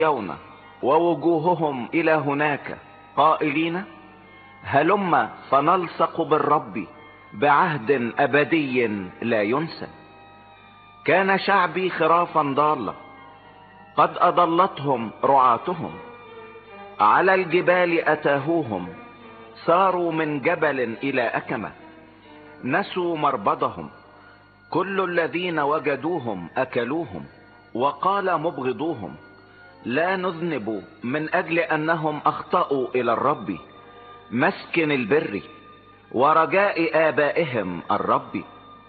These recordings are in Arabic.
يوم ووجوههم إلى هناك قائلين: هلم فنلصق بالرب بعهد أبدي لا ينسى. كان شعبي خرافا ضالة، قد أضلتهم رعاتهم. على الجبال أتاهوهم، صاروا من جبل إلى أكمة. نسوا مربضهم، كل الذين وجدوهم أكلوهم. وقال مبغضوهم: لا نذنب من أجل أنهم أخطأوا إلى الرب مسكن البر ورجاء آبائهم الرب.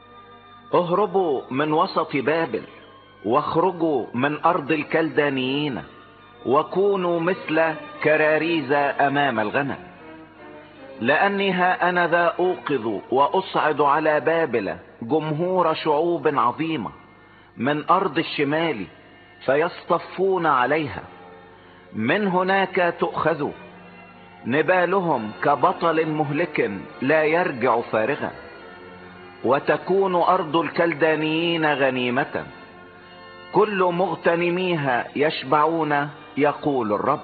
اهربوا من وسط بابل، واخرجوا من أرض الكلدانيين، وكونوا مثل كراريز أمام الغنم. لأني ها أنا ذا أوقظ وأصعد على بابل جمهور شعوب عظيمة من أرض الشمال، فيصطفون عليها. من هناك تؤخذ نبالهم كبطل مهلك لا يرجع فارغا. وتكون أرض الكلدانيين غنيمة، كل مغتنميها يشبعون، يقول الرب.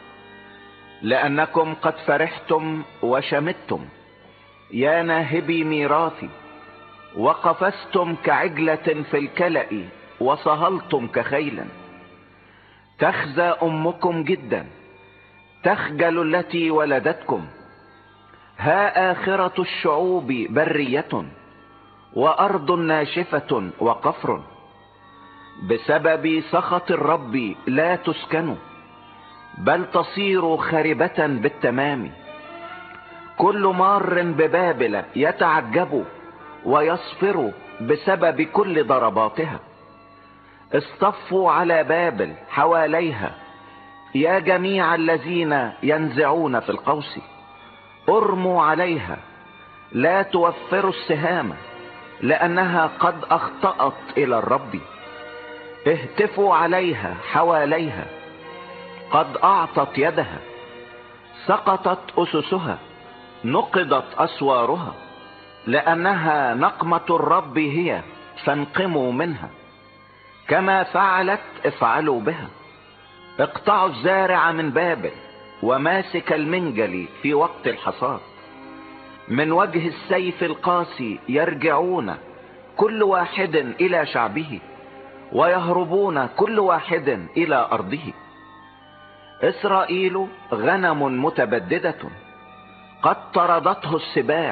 لأنكم قد فرحتم وشمتم يا ناهبي ميراثي، وقفزتم كعجلة في الكلأ، وصهلتم كخيل. تخزى أمكم جدا، تخجل التي ولدتكم. ها آخرة الشعوب برية، وأرض ناشفة وقفر. بسبب سخط الرب لا تسكنوا، بل تصير خربة بالتمام. كل مار ببابل يتعجب ويصفر بسبب كل ضرباتها. اصطفوا على بابل حواليها يا جميع الذين ينزعون في القوس. ارموا عليها، لا توفروا السهام، لأنها قد أخطأت إلى الرب. اهتفوا عليها حواليها، قد أعطت يدها. سقطت أسسها، نقضت أسوارها. لأنها نقمة الرب هي، فانقموا منها. كما فعلت افعلوا بها. اقطعوا الزارع من بابل، وماسك المنجل في وقت الحصاد. من وجه السيف القاسي يرجعون كل واحد إلى شعبه، ويهربون كل واحد إلى أرضه. إسرائيل غنم متبددة، قد طردته السباع.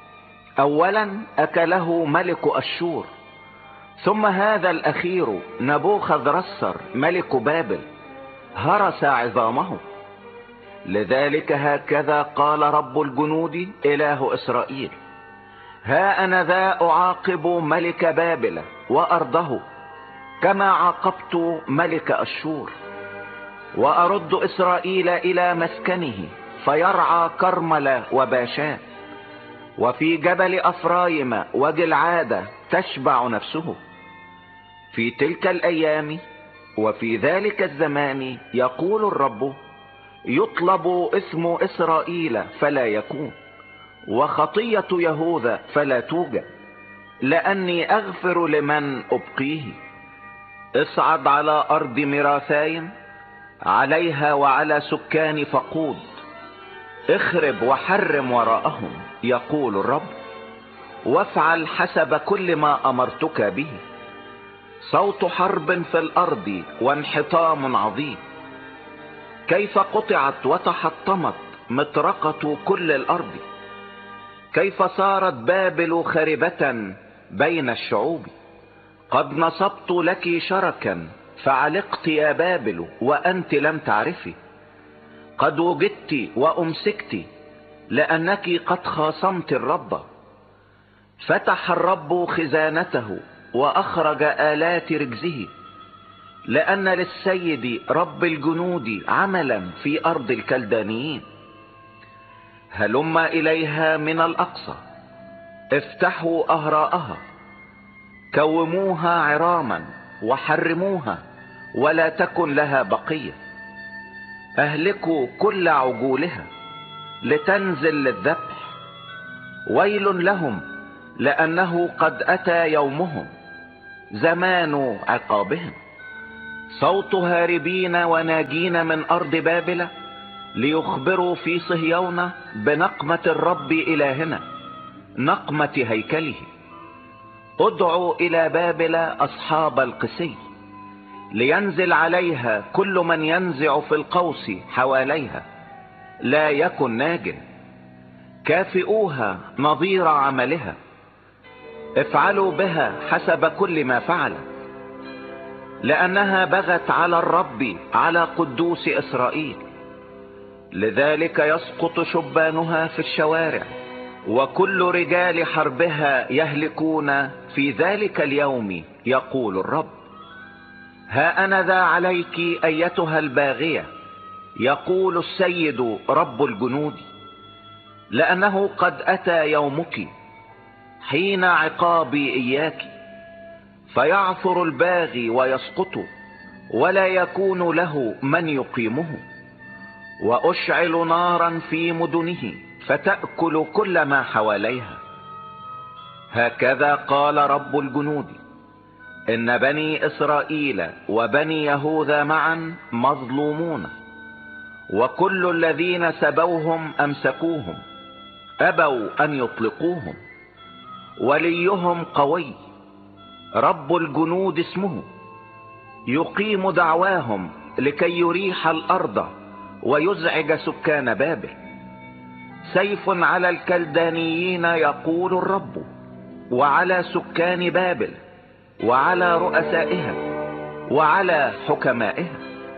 أولا أكله ملك أشور، ثم هذا الأخير نبوخذ رسر ملك بابل هرس عظامه. لذلك هكذا قال رب الجنود إله إسرائيل: ها أنا ذا أعاقب ملك بابل وأرضه كما عاقبت ملك أشور، وأرد إسرائيل إلى مسكنه فيرعى كرمل وباشان. وفي جبل أفرايم وجلعاد تشبع نفسه. في تلك الأيام وفي ذلك الزمان، يقول الرب، يطلب اسم إسرائيل فلا يكون، وخطية يهوذا فلا توجد، لأني أغفر لمن أبقيه. اصعد على أرض ميراثايم، عليها وعلى سكان فقود. اخرب وحرم وراءهم، يقول الرب، وافعل حسب كل ما أمرتك به. صوت حرب في الأرض وانحطام عظيم. كيف قطعت وتحطمت مطرقة كل الأرض. كيف صارت بابل خربة بين الشعوب. قد نصبت لك شركا فعلقت يا بابل وأنت لم تعرفي. قد وجدت وأمسكت لأنك قد خاصمت الرب. فتح الرب خزانته وأخرج آلات رجزه، لأن للسيد رب الجنود عملا في أرض الكلدانيين. هلم إليها من الأقصى، افتحوا أهراءها، كوموها عراما وحرموها ولا تكن لها بقية. أهلكوا كل عجولها لتنزل للذبح. ويل لهم، لأنه قد أتى يومهم، زمان عقابهم. صوت هاربين وناجين من أرض بابل ليخبروا في صهيون بنقمة الرب إلهنا، نقمة هيكله. ادعوا إلى بابل أصحاب القسي، لينزل عليها كل من ينزع في القوس حواليها، لا يكن ناج. كافئوها نظير عملها، افعلوا بها حسب كل ما فعلت، لأنها بغت على الرب، على قدوس إسرائيل. لذلك يسقط شبانها في الشوارع، وكل رجال حربها يهلكون في ذلك اليوم، يقول الرب. ها أنا ذا عليك أيتها الباغية، يقول السيد رب الجنود، لأنه قد أتى يومك حين عقابي إياك، فيعثر الباغي ويسقط، ولا يكون له من يقيمه. وأشعل نارا في مدنه، فتأكل كل ما حواليها. هكذا قال رب الجنود: إن بني إسرائيل وبني يهوذا معا مظلومون، وكل الذين سبوهم أمسكوهم، أبوا أن يطلقوهم. وليهم قوي، رب الجنود اسمه، يقيم دعواهم لكي يريح الأرض ويزعج سكان بابل. سيف على الكلدانيين، يقول الرب، وعلى سكان بابل، وعلى رؤسائها، وعلى حكمائها.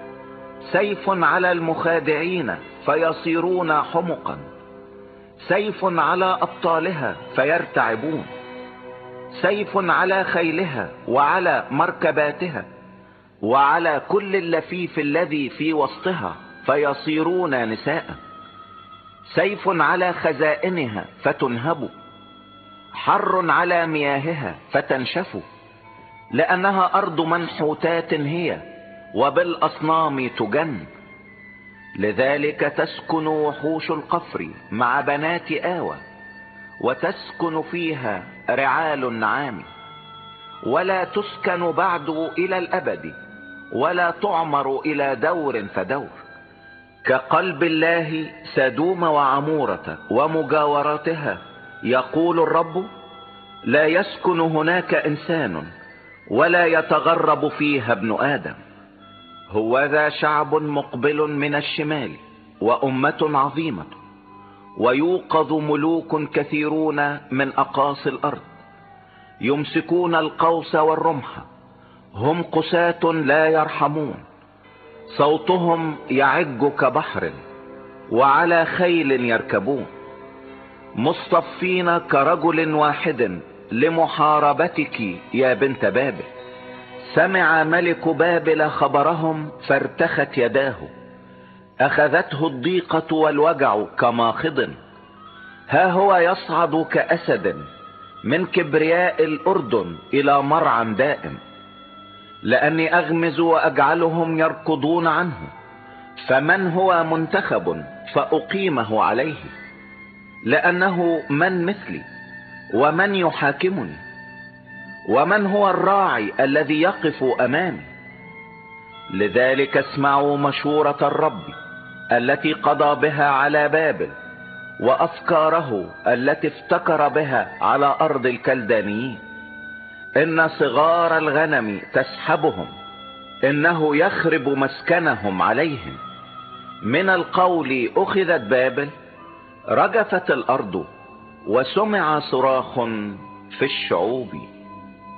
سيف على المخادعين فيصيرون حمقا، سيف على أبطالها فيرتعبون، سيف على خيلها وعلى مركباتها، وعلى كل اللفيف الذي في وسطها فيصيرون نساء. سيف على خزائنها فتنهب، حر على مياهها فتنشف، لأنها أرض منحوتات هي، وبالأصنام تجن. لذلك تسكن وحوش القفر مع بنات آوى، وتسكن فيها رعال النعام، ولا تسكن بعد إلى الأبد، ولا تعمر إلى دور فدور. كقلب الله سدوم وعمورة ومجاوراتها، يقول الرب: لا يسكن هناك إنسان، ولا يتغرب فيها ابن آدم. هوذا شعب مقبل من الشمال، وأمة عظيمة، ويوقظ ملوك كثيرون من أقاصي الأرض، يمسكون القوس والرمح، هم قساة لا يرحمون. صوتهم يعج كبحر، وعلى خيل يركبون، مصطفين كرجل واحد لمحاربتك يا بنت بابل. سمع ملك بابل خبرهم فارتخت يداه، أخذته الضيقة والوجع كماخض. ها هو يصعد كأسد من كبرياء الأردن إلى مرعى دائم، لأني أغمز وأجعلهم يركضون عنه. فمن هو منتخب فأقيمه عليه، لأنه من مثلي ومن يحاكمني، ومن هو الراعي الذي يقف أمامي. لذلك اسمعوا مشورة الرب التي قضى بها على بابل، وأفكاره التي افتكر بها على أرض الكلدانيين. إن صغار الغنم تسحبهم، إنه يخرب مسكنهم عليهم. من القول أخذت بابل، رجفت الأرض، وسمع صراخ في الشعوب.